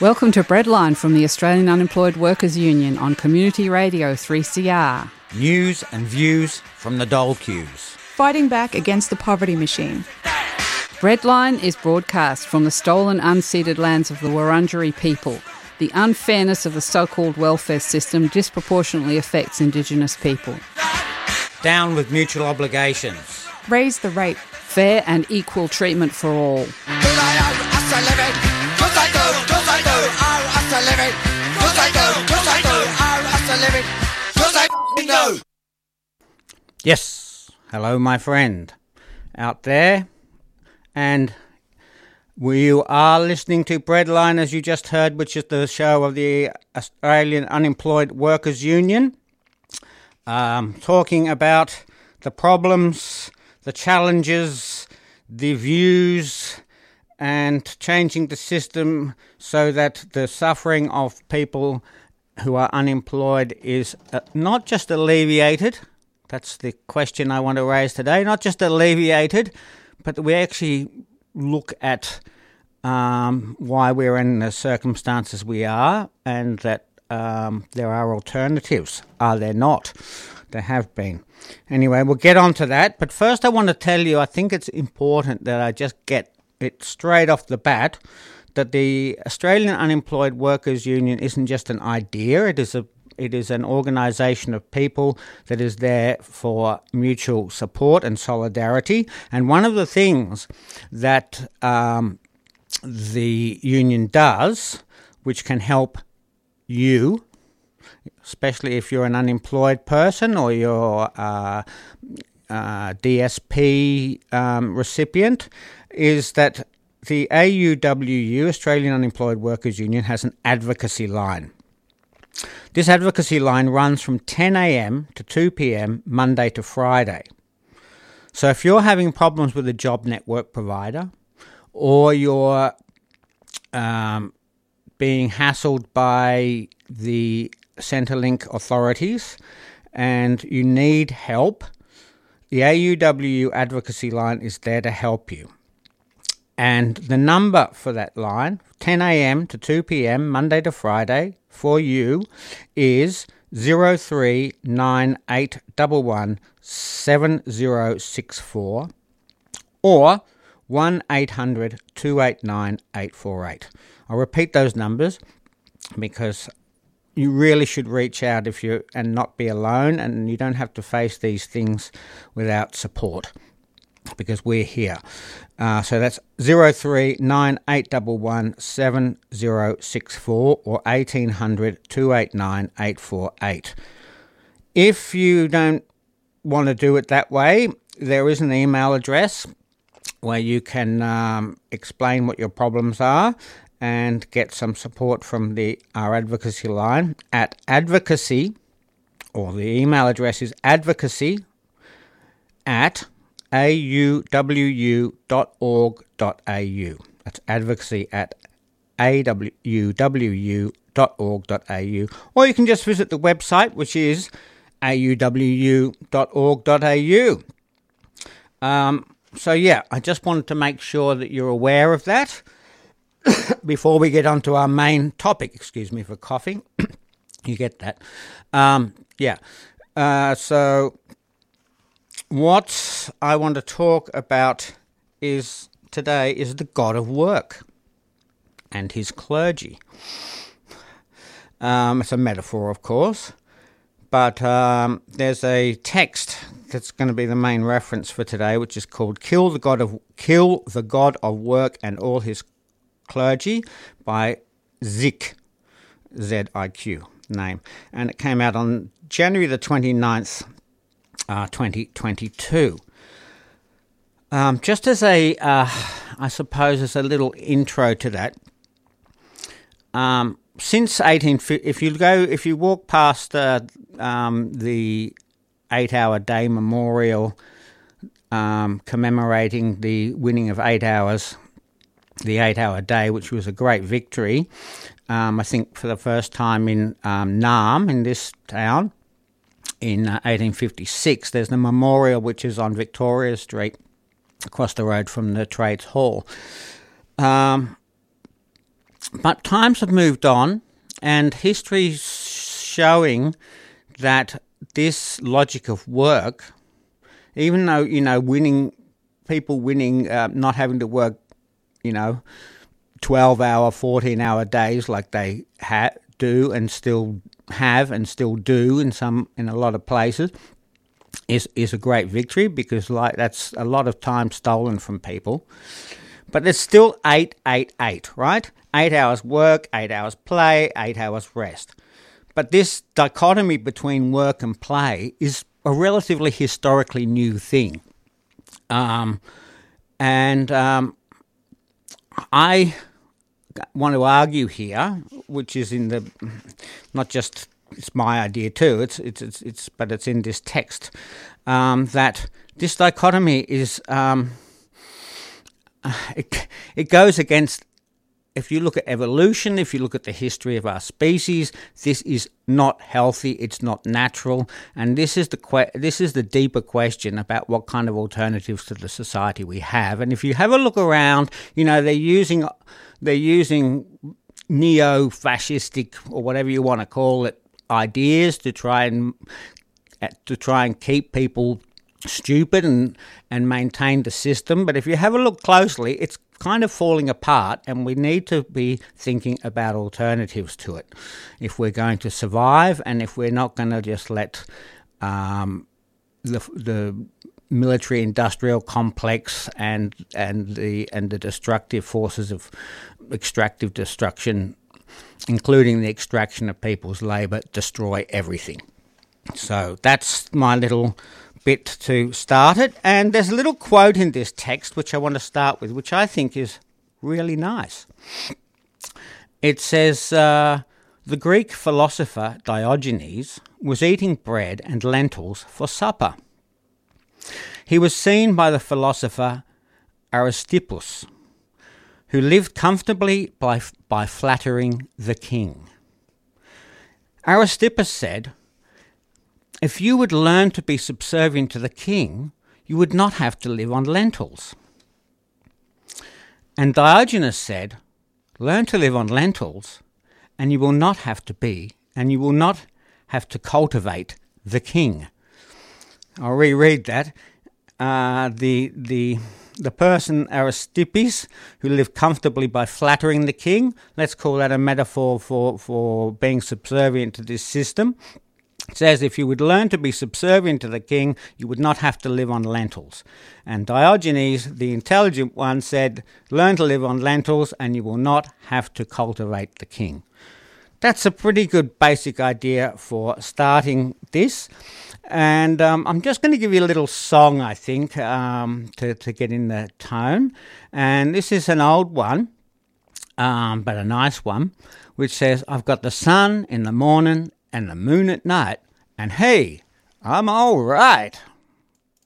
Welcome to Breadline from the Australian Unemployed Workers Union on Community Radio 3CR. News and views from the dole queues. Fighting back against the poverty machine. Breadline is broadcast from the stolen unceded lands of the Wurundjeri people. The unfairness of the so-called welfare system disproportionately affects Indigenous people. Down with mutual obligations. Raise the rate. Fair and equal treatment for all. Yes, hello my friend out there, and you are listening to Breadline, as you just heard, which is the show of the Australian Unemployed Workers Union, talking about the problems, the challenges, the views, and changing the system so that the suffering of people who are unemployed is not just alleviated. That's the question I want to raise today. Not just alleviated, but we actually look at why we're in the circumstances we are, and that there are alternatives. Are there not? There have been. Anyway, we'll get on to that. But first I want to tell you, I think it's important that I just get it straight off the bat, that the Australian Unemployed Workers Union isn't just an idea. It is an organisation of people that is there for mutual support and solidarity. And one of the things that the union does, which can help you, especially if you're an unemployed person or you're a DSP recipient, is that the AUWU, Australian Unemployed Workers Union, has an advocacy line. This advocacy line runs from 10 a.m. to 2 p.m. Monday to Friday. So if you're having problems with a job network provider, or you're being hassled by the Centrelink authorities and you need help, the AUWU advocacy line is there to help you. And the number for that line, 10 a.m. to 2 p.m. Monday to Friday, for you is 039811 7064 or 1800 289 848. I'll repeat those numbers because you really should reach out and not be alone, and you don't have to face these things without support, because we're here. So that's 039811 7064 or 1800 289 848. If you don't want to do it that way, there is an email address where you can explain what your problems are and get some support from our advocacy line at advocacy, or the email address is advocacy@auwu.org.au. That's advocacy@auwu.org.au. Or you can just visit the website, which is auwu.org.au. So yeah, I just wanted to make sure that you're aware of that before we get on to our main topic. Excuse me for coughing. You get that. So what I want to talk about today is the God of work and his clergy. It's a metaphor, of course, but there's a text that's going to be the main reference for today, which is called "Kill the God of Work and All His Clergy" by Ziq, Z-I-Q name, and it came out on January the 29th, 2022. Just as I suppose as a little intro to that, since 1850, if you walk past the 8-hour day memorial commemorating the winning of 8 hours, the 8-hour day, which was a great victory, I think for the first time in Naarm, in this town, in 1856. There's the memorial, which is on Victoria Street, across the road from the Trades Hall. But times have moved on, and history's showing that this logic of work, even though, people winning, not having to work, 12-hour, 14-hour days like they do and still have and still do in a lot of places, is a great victory, because that's a lot of time stolen from people. But it's still 8, 8, 8, right? 8 hours work, 8 hours play, 8 hours rest. But this dichotomy between work and play is a relatively historically new thing. I want to argue here, which is not just, it's my idea too, but it's in this text, that this dichotomy is, it goes against, if you look at evolution, if you look at the history of our species, this is not healthy, it's not natural, and this is the deeper question about what kind of alternatives to the society we have. And if you have a look around, they're using neo-fascistic, or whatever you want to call it, ideas to try and keep people stupid and maintain the system. But if you have a look closely, it's kind of falling apart, and we need to be thinking about alternatives to it if we're going to survive, and if we're not going to just let the military-industrial complex and the destructive forces of extractive destruction, including the extraction of people's labour, destroy everything. So that's my little bit to start it. And there's a little quote in this text which I want to start with, which I think is really nice. It says, the Greek philosopher Diogenes was eating bread and lentils for supper. He was seen by the philosopher Aristippus, who lived comfortably by flattering the king. Aristippus said, "If you would learn to be subservient to the king, you would not have to live on lentils." And Diogenes said, "Learn to live on lentils, and you will not have to cultivate the king." I'll reread that. The person Aristippus, who lived comfortably by flattering the king, let's call that a metaphor for being subservient to this system. It says, if you would learn to be subservient to the king, you would not have to live on lentils. And Diogenes, the intelligent one, said, learn to live on lentils and you will not have to cultivate the king. That's a pretty good basic idea for starting this. And I'm just going to give you a little song, I think, to get in the tone. And this is an old one, but a nice one, which says, I've got the sun in the morning and the moon at night, and hey, I'm all right.